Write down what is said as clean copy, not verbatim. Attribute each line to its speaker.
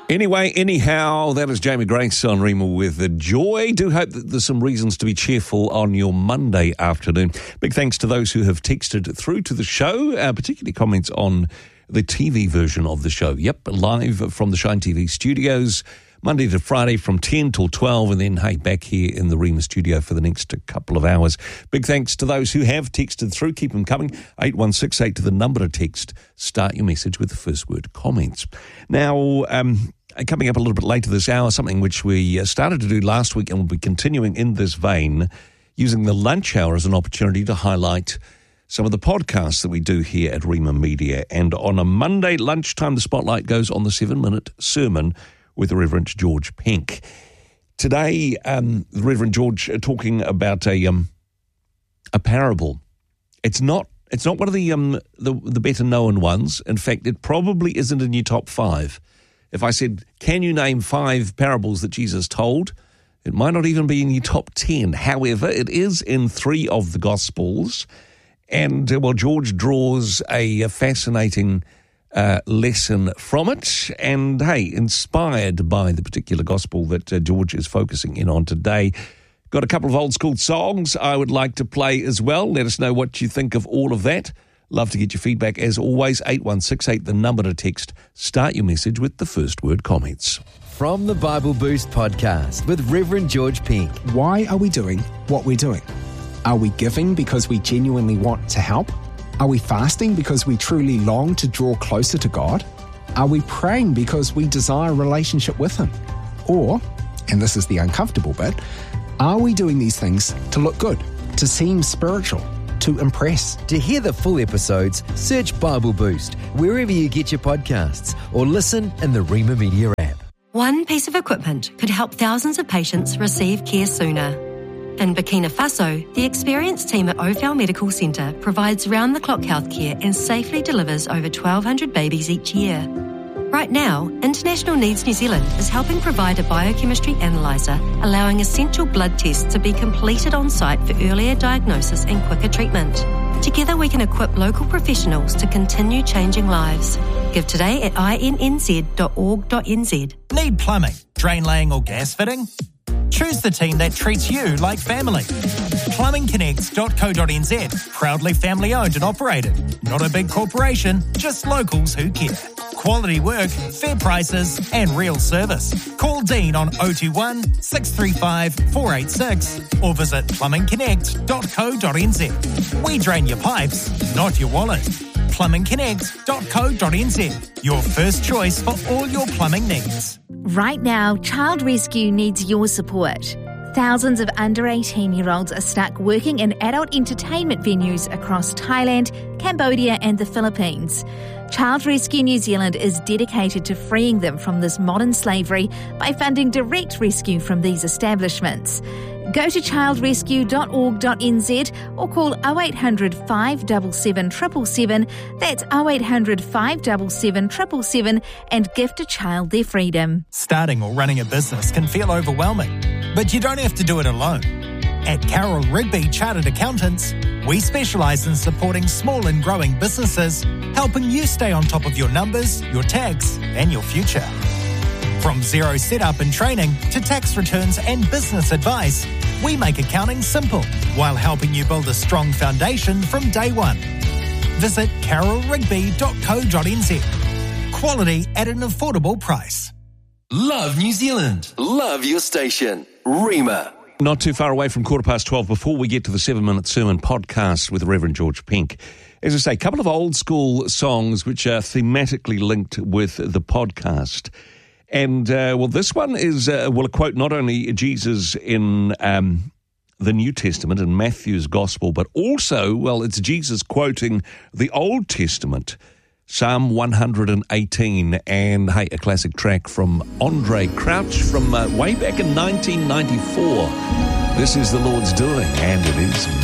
Speaker 1: Anyway, anyhow, that is Jamie Grace on Rima with the Joy. Do hope that there's some reasons to be cheerful on your Monday afternoon. Big thanks to those who have texted through to the show, particularly comments on the TV version of the show. Yep, live from the Shine TV studios, Monday to Friday from 10 till 12, and then, hey, back here in the Rima studio for the next couple of hours. Big thanks to those who have texted through. Keep them coming. 8168 to the number to text. Start your message with the first word comments. Now, coming up a little bit later this hour, something which we started to do last week and will be continuing in this vein, using the lunch hour as an opportunity to highlight some of the podcasts that we do here at Rima Media. And on a Monday lunchtime, the spotlight goes on the 7-minute sermon with the Reverend George Pink. Today, the Reverend George talking about a parable. It's not one of the better known ones. In fact, it probably isn't in your top 5. If I said, can you name 5 parables that Jesus told? It might not even be in your top 10. However, it is in 3 of the Gospels. And, George draws a fascinating lesson from it. And, hey, inspired by the particular Gospel that George is focusing in on today. Got a couple of old school songs I would like to play as well. Let us know what you think of all of that. Love to get your feedback. As always, 8168, the number to text. Start your message with the first word comments.
Speaker 2: From the Bible Boost podcast with Reverend George Pink.
Speaker 3: Why are we doing what we're doing? Are we giving because we genuinely want to help? Are we fasting because we truly long to draw closer to God? Are we praying because we desire a relationship with Him? Or, and this is the uncomfortable bit, are we doing these things to look good, to seem spiritual, to impress?
Speaker 2: To hear the full episodes, search Bible Boost wherever you get your podcasts or listen in the Rima Media app.
Speaker 4: One piece of equipment could help thousands of patients receive care sooner. In Burkina Faso, the experienced team at Ophel Medical Centre provides round-the-clock healthcare and safely delivers over 1,200 babies each year. Right now, International Needs New Zealand is helping provide a biochemistry analyser, allowing essential blood tests to be completed on site for earlier diagnosis and quicker treatment. Together we can equip local professionals to continue changing lives. Give today at innz.org.nz.
Speaker 5: Need plumbing, drain laying or gas fitting? Choose the team that treats you like family. Plumbingconnect.co.nz, proudly family owned and operated. Not a big corporation, just locals who care. Quality work, fair prices and real service. Call Dean on 021 635 486 or visit plumbingconnect.co.nz. We drain your pipes, not your wallet. plumbingconnect.co.nz, your first choice for all your plumbing needs.
Speaker 6: Right now, Child Rescue needs your support. Thousands of under 18-year-olds are stuck working in adult entertainment venues across Thailand, Cambodia and the Philippines. Child Rescue New Zealand is dedicated to freeing them from this modern slavery by funding direct rescue from these establishments. Go to childrescue.org.nz or call 0800 577 777, that's 0800 577 777, and gift a child their freedom.
Speaker 5: Starting or running a business can feel overwhelming, but you don't have to do it alone. At Carroll Rigby Chartered Accountants, we specialise in supporting small and growing businesses, helping you stay on top of your numbers, your tax and your future. From zero setup and training to tax returns and business advice, we make accounting simple while helping you build a strong foundation from day one. Visit carrollrigby.co.nz. Quality at an affordable price.
Speaker 2: Love New Zealand. Love your station. Rima.
Speaker 1: Not too far away from 12:15 before we get to the 7-minute sermon podcast with Reverend George Pink. As I say, a couple of old school songs which are thematically linked with the podcast. And, this one is, a quote not only Jesus in the New Testament in Matthew's Gospel, but also, it's Jesus quoting the Old Testament, Psalm 118, and, hey, a classic track from Andre Crouch from way back in 1994. This is the Lord's doing, and it is